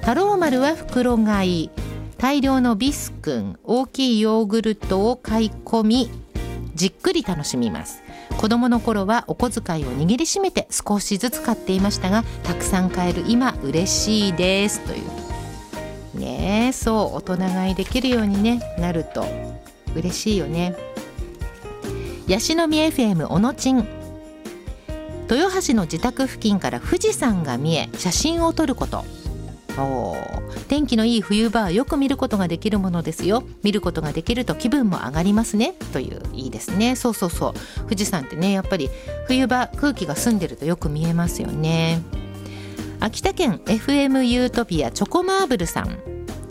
太郎丸は袋買い、大量のビスクン、大きいヨーグルトを買い込みじっくり楽しみます。子供の頃はお小遣いを握りしめて少しずつ買っていましたが、たくさん買える今嬉しいですというね。そう、大人買いできるように、なると嬉しいよね。ヤシの実 FM おのちん、豊橋の自宅付近から富士山が見え写真を撮ること。天気のいい冬場はよく見ることができるものですよ。見ることができると気分も上がりますねという。いいですね。そう富士山ってね、やっぱり冬場空気が澄んでるとよく見えますよね。秋田県 FM ユートピアチョコマーブルさん、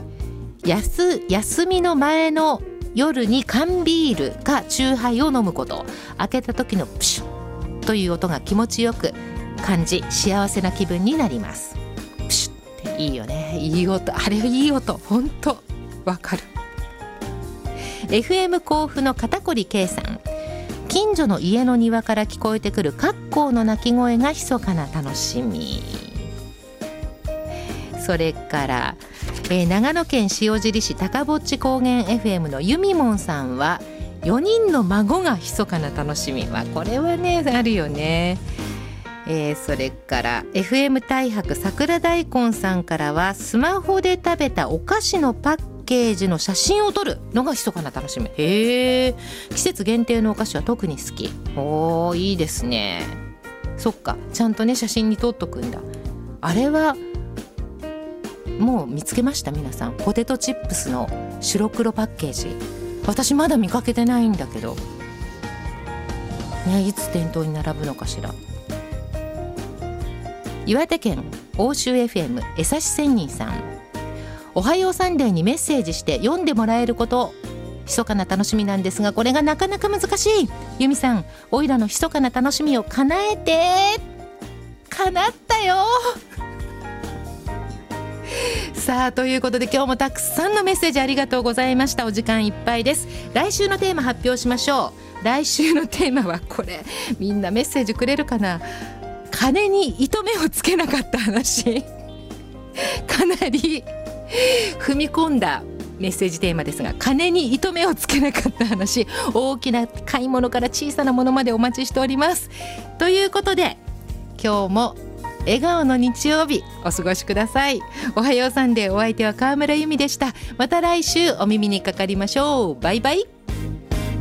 休みの前の夜に缶ビールかチューハイを飲むこと。開けた時のプシュッという音が気持ちよく感じ、幸せな気分になります。プシュッっていいよね。いい音、あれいい音、ほんとわかる。 FM 甲府の肩こり K さん、近所の家の庭から聞こえてくるカッコウの鳴き声が密かな楽しみ。それから長野県塩尻市高ぼっち高原 FM のゆみもんさんは、4人の孫が密かな楽しみは、これはねあるよね。それから FM 太白桜大根さんからは、スマホで食べたお菓子のパッケージの写真を撮るのが密かな楽しみ。季節限定のお菓子は特に好き。いいですね。そっか、ちゃんとね写真に撮っとくんだ。あれはもう見つけました皆さん。ポテトチップスの白黒パッケージ、私まだ見かけてないんだけどね、いつ店頭に並ぶのかしら。岩手県欧州 FM 江差仙人さん、おはようサンデーにメッセージして読んでもらえること、密かな楽しみなんですが、これがなかなか難しい。由美さん、おいらの密かな楽しみを叶えて。叶ったよさあ、ということで今日もたくさんのメッセージありがとうございました。お時間いっぱいです。来週のテーマ発表しましょう。来週のテーマはこれ、みんなメッセージくれるかな。金に糸目をつけなかった話かなり踏み込んだメッセージテーマですが、金に糸目をつけなかった話、大きな買い物から小さなものまでお待ちしております。ということで今日も笑顔の日曜日お過ごしください。おはようサンデー、お相手は川村由美でした。また来週お耳にかかりましょう。バイバイ。